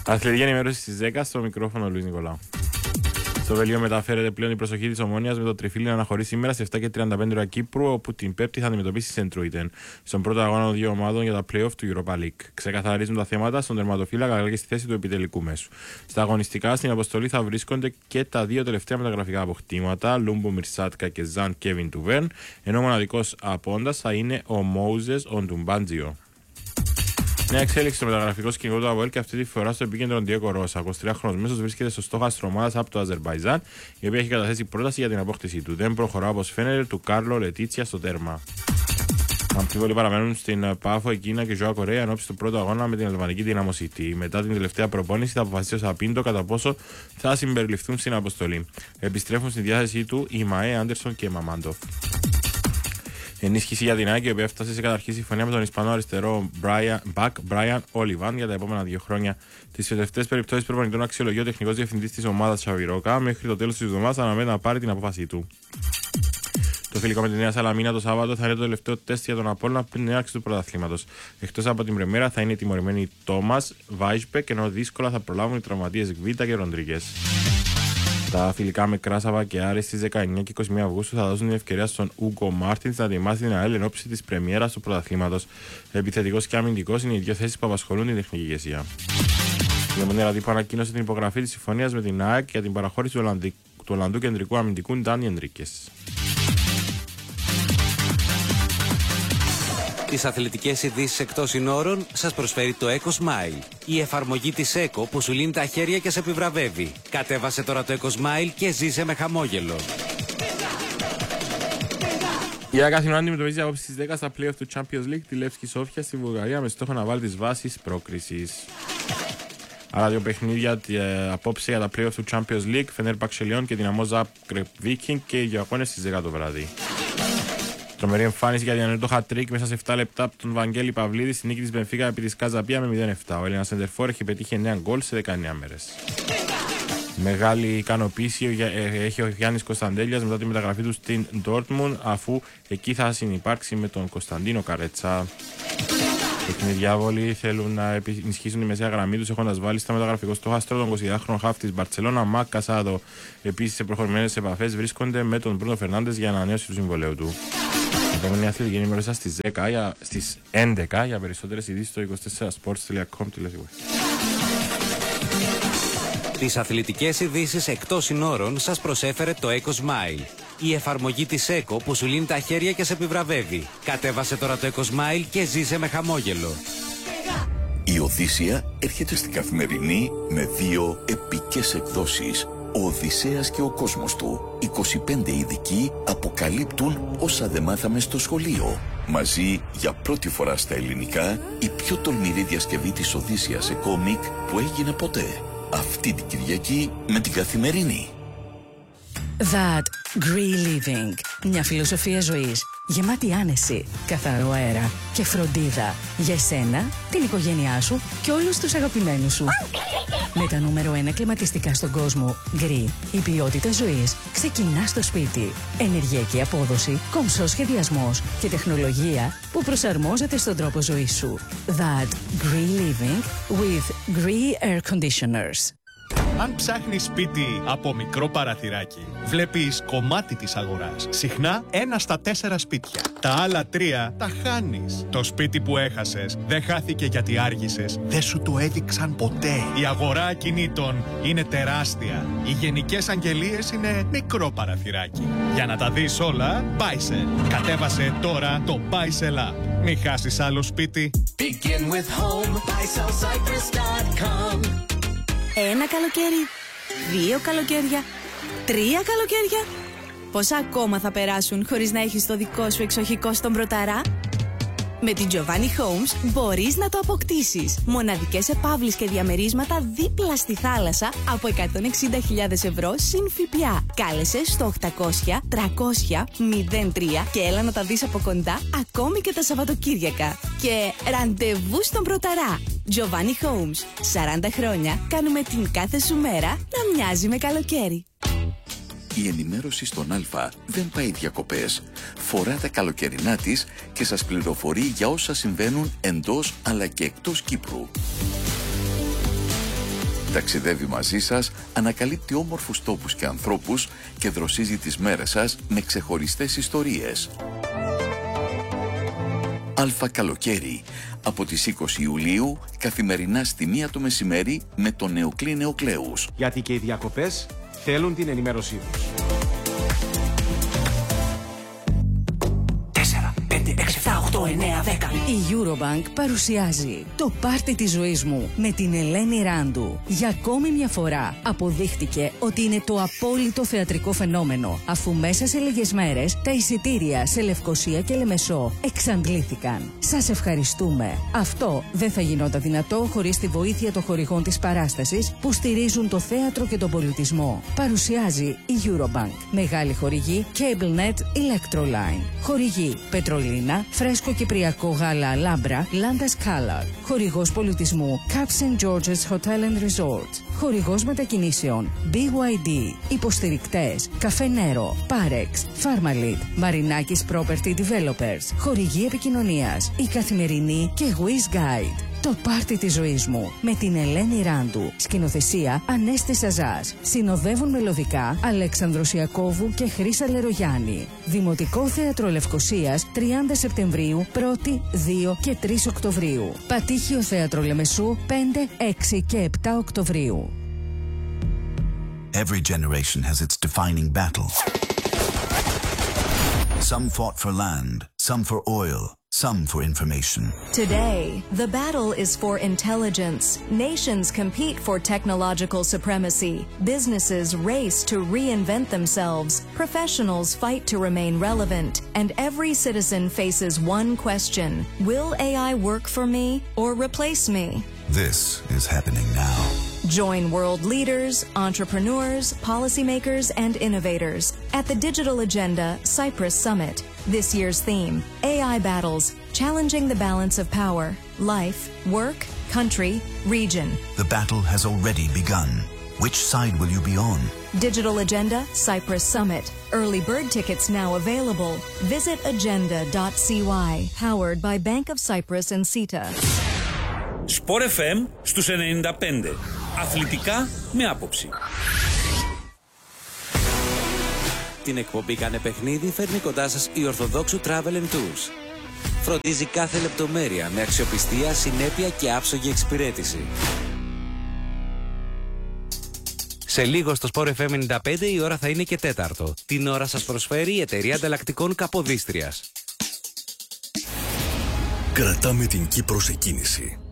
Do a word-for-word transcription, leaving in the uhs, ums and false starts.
Αθλητική ενημέρωση στις δέκα, στο μικρόφωνο Λουίς Νικολάου. Στο Βέλγιο μεταφέρεται πλέον η προσοχή της Ομόνοιας με το τριφύλι να αναχωρεί σήμερα στις επτά και τριάντα πέντε ώρα Κύπρου, όπου την Πέμπτη θα αντιμετωπίσει Σεντρούιτεν στον πρώτο αγώνα των δύο ομάδων για τα play-off του Europa League. Ξεκαθαρίζουν τα θέματα στον τερματοφύλακα αλλά και στη θέση του επιτελικού μέσου. Στα αγωνιστικά στην αποστολή θα βρίσκονται και τα δύο τελευταία μεταγραφικά αποκτήματα, Λούμπο Μιρσάτκα και Ζαν Κέβιν Τουβέρν, ενώ ο μοναδικός απόντας θα είναι ο Μόουζες Οντουμπάντζιο. Νέα εξέλιξη στο μεταγραφικό σκηνικό του ΑΒΟΕΛ και αυτή τη φορά στο επίκεντρο Ντιέκο Ρώσα. εικοσιτριάχρονος μέσος βρίσκεται στο στόχαστρο ομάδας από το Αζερμπαϊτζάν, η οποία έχει καταθέσει πρόταση για την απόκτησή του. Δεν προχωρά όπως φαίνεται του Κάρλο Λετίτσια στο τέρμα. Αμφίβολοι παραμένουν στην Πάφο Εκείνα και Ζωά Κορέα εν ώψη του πρώτου αγώνα με την Αλβανική Δύναμο City. Μετά την τελευταία προπόνηση θα αποφασίσει ο Σαπίντο κατά πόσο θα συμπεριληφθούν στην αποστολή. Επιστρέφουν στη διάθεσή του οι Μαέ, Άντερσον και Μαμάντοφ. Ενίσχυση για την ΑΕΚ, η οποία έφτασε σε καταρχή συμφωνία με τον Ισπανό αριστερό Μπακ Μπράιαν Όλιβαν για τα επόμενα δύο χρόνια. Τις τελευταίες περιπτώσεις προπονητών αξιολογεί ο τεχνικός διευθυντής της ομάδας Τσαβιρόκα. Μέχρι το τέλος της εβδομάδας αναμένει να πάρει την απόφασή του. Το φιλικό με τη Νέα Σαλαμίνα το Σάββατο θα είναι το τελευταίο τεστ για τον Απόλλωνα πριν την έναρξη του πρωταθλήματος. Εκτός από την πρεμιέρα θα είναι οι τιμωρημένοι Τόμας, Βάισμπεκ, ενώ δύσκολα θα προλάβουν οι τραυματίες Γβίτα και Ροντρίγκες. Τα φιλικά με Κράσαβα και Άρη στις δεκαεννιά και είκοσι μία Αυγούστου θα δώσουν την ευκαιρία στον Ούγκο Μάρτινς να ετοιμάσει την ΑΕΛ εν ώψη της πρεμιέρας του πρωταθλήματος. Επιθετικός και αμυντικός είναι οι δύο θέσεις που απασχολούν την τεχνική ηγεσία. Η Ομονία Ραδίπου ανακοίνωσε την υπογραφή της συμφωνίας με την ΑΕΚ για την παραχώρηση του, Ολλανδι... του Ολλανδού κεντρικού αμυντικού Ντάνι Ενρίκες. Τις αθλητικές ειδήσεις εκτός συνόρων σας προσφέρει το EcoSmile. Η εφαρμογή της ΕΚΟ που σου λύνει τα χέρια και σε επιβραβεύει. Κατέβασε τώρα το EcoSmile και ζήσε με χαμόγελο. Η ΑΕΚ Αθηνών αντιμετωπίζει απόψε στις δέκα στα play-off του Champions League τη Λεύσκη Σόφια στη Βουλγαρία με στόχο να βάλει τις βάσεις πρόκρισης. Άρα δύο παιχνίδια ε, απόψε για τα play-off του Champions League, Φενέρμπαξε Λιόν και Δυναμό Ζάγκρεπ Βίκινγκ και οι δύο αγώνες στις δέκα το βράδυ. Τρομερή εμφάνιση για διανέτο χατρίκ μέσα σε επτά λεπτά από τον Βαγγέλη Παυλίδη στη νίκη της Μπενφίκα επί της Καζαπία με μηδέν επτά. Ο Έλληνας σεντερφόρ έχει πετύχει εννέα γκολ σε δεκαεννέα μέρες. Μεγάλη ικανοποίηση έχει ο Γιάννης Κωνσταντέλιας μετά τη μεταγραφή του στην Ντόρτμουντ, αφού εκεί θα συνυπάρξει με τον Κωνσταντίνο Καρέτσα. Οι διάβολοι θέλουν να ενισχύσουν τη μεσαία γραμμή τους έχοντας βάλει στο μεταγραφικό στόχαστρο τον εικοσιδυάχρονο χαφ της Μπαρτσελώνα Μακ Κασάδο. Επίσης σε προχωρημένες επαφές βρίσκονται με τον Μπρούνο Φερνάντες για ανανέωση του συμβολέου του. Επόμενη αθλητική ενημέρωση στις, στις έντεκα για περισσότερες ειδήσεις στο είκοσι τέσσερα σπορτς τελεία κομ. Τις αθλητικές ειδήσεις εκτός συνόρων σας προσέφερε το EcoSmile. Η εφαρμογή της ΕΚΟ που σου λύνει τα χέρια και σε επιβραβεύει. Κατέβασε τώρα το EcoSmile και ζήσε με χαμόγελο. Η Οδύσσεια έρχεται στην Καθημερινή με δύο επικές εκδόσεις. Ο Οδυσσέας και ο κόσμος του. είκοσι πέντε ειδικοί αποκαλύπτουν όσα δεν μάθαμε στο σχολείο. Μαζί για πρώτη φορά στα ελληνικά η πιο τολμηρή διασκευή της Οδύσσειας σε κόμικ που έγινε ποτέ. Αυτή την Κυριακή με την Καθημερινή. That Green Living. Μια φιλοσοφία ζωής γεμάτη άνεση, καθαρό αέρα και φροντίδα για εσένα, την οικογένειά σου και όλους τους αγαπημένους σου. Με τα νούμερο ένα κλιματιστικά στον κόσμο, Green, η ποιότητα ζωής ξεκινά στο σπίτι. Ενεργειακή απόδοση, κομψός σχεδιασμός και τεχνολογία που προσαρμόζεται στον τρόπο ζωής σου. That Green Living with Green Air Conditioners. Αν ψάχνεις σπίτι από μικρό παραθυράκι, βλέπεις κομμάτι της αγοράς. Συχνά ένα στα τέσσερα σπίτια. Τα άλλα τρία τα χάνεις. Το σπίτι που έχασες δεν χάθηκε γιατί άργησες. Δεν σου το έδειξαν ποτέ. Η αγορά ακινήτων είναι τεράστια. Οι γενικές αγγελίες είναι μικρό παραθυράκι. Για να τα δεις όλα, Buysell. Κατέβασε τώρα το Buysell App. Μην χάσεις άλλο σπίτι. Begin with home, buysell cyprus dot com. Ένα καλοκαίρι, δύο καλοκαίρια, τρία καλοκαίρια. Πόσα ακόμα θα περάσουν χωρίς να έχεις το δικό σου εξοχικό στον Πρωταρά? Με την Giovanni Homes μπορείς να το αποκτήσεις. Μοναδικές επαύλεις και διαμερίσματα δίπλα στη θάλασσα από εκατόν εξήντα χιλιάδες ευρώ συν ΦΠΑ. Κάλεσε στο οκτακόσια τριακόσια μηδέν τρία και έλα να τα δεις από κοντά ακόμη και τα Σαββατοκύριακα. Και ραντεβού στον Πρωταρά. Giovanni Homes. σαράντα χρόνια κάνουμε την κάθε σου μέρα να μοιάζει με καλοκαίρι. Η ενημέρωση στον Α δεν πάει διακοπές. Φορά τα καλοκαιρινά της και σας πληροφορεί για όσα συμβαίνουν εντός αλλά και εκτός Κύπρου. Ταξιδεύει μαζί σας, ανακαλύπτει όμορφους τόπους και ανθρώπους και δροσίζει τις μέρες σας με ξεχωριστές ιστορίες. Αλφα Καλοκαίρι, από τις είκοσι Ιουλίου, καθημερινά στη μία το μεσημέρι με τον Νεοκλή Νεοκλέους. Γιατί και οι διακοπές θέλουν την ενημέρωσή τους. Η Eurobank παρουσιάζει το πάρτι της ζωής μου με την Ελένη Ράντου. Για ακόμη μια φορά αποδείχτηκε ότι είναι το απόλυτο θεατρικό φαινόμενο, αφού μέσα σε λίγες μέρες τα εισιτήρια σε Λευκοσία και Λεμεσό εξαντλήθηκαν. Σας ευχαριστούμε. Αυτό δεν θα γινόταν δυνατό χωρίς τη βοήθεια των χορηγών της παράστασης που στηρίζουν το θέατρο και τον πολιτισμό. Παρουσιάζει η Eurobank. Μεγάλη χορηγή CableNet Electroline. Χορηγή Πετρολίνα, Φρέσκο Κυπριακό Γάλα Λάμπρα, Landas Color. Χορηγός πολιτισμού Cap Saint George's Hotel and Resort. Χορηγός μετακινήσεων μπι γουάι ντι. Υποστηρικτές Καφέ Νέρο, Parex, Pharmalit, Μαρινάκης Property Developers. Χορηγή επικοινωνίας Η Καθημερινή και Wiz Guide. Το πάρτι της ζωής μου με την Ελένη Ράντου. Σκηνοθεσία Ανέστη Σαζάς. Συνοδεύουν μελωδικά Αλέξανδρος Ιακώβου και Χρύσα Λερογιάννη. Δημοτικό Θέατρο Λευκοσίας τριάντα Σεπτεμβρίου, πρώτη, δύο και τρεις Οκτωβρίου. Πατήχιο Θέατρο Λεμεσού πέντε, έξι και επτά Οκτωβρίου. Every generation has its defining battle. Some fought for land, some for oil, some for information. Today, the battle is for intelligence. Nations compete for technological supremacy. Businesses race to reinvent themselves. Professionals fight to remain relevant. And every citizen faces one question: will A I work for me or replace me? This is happening now. Join world leaders, entrepreneurs, policymakers, and innovators at the Digital Agenda Cyprus Summit. This year's theme, A I Battles, Challenging the Balance of Power, Life, Work, Country, Region. The battle has already begun. Which side will you be on? Digital Agenda Cyprus Summit. Early bird tickets now available. Visit agenda dot c y. Powered by Bank of Cyprus and CETA. Sport εφ εμ στους ενενήντα πέντε. Αθλητικά με άποψη. Την εκπομπή Κάνε Παιχνίδι φέρνει κοντά σας η Ορθοδόξου Travel and Tours. Φροντίζει κάθε λεπτομέρεια με αξιοπιστία, συνέπεια και άψογη εξυπηρέτηση. Σε λίγο στο Sport εφ εμ ενενήντα πέντε η ώρα θα είναι και τέταρτο. Την ώρα σας προσφέρει η εταιρεία ανταλλακτικών Καποδίστριας. Κρατάμε την Κύπρο σε κίνηση.